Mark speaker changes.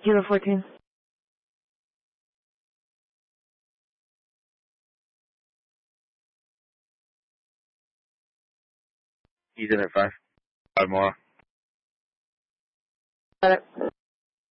Speaker 1: Kilo 14.
Speaker 2: He's in at 5. 5 more.
Speaker 1: Got it.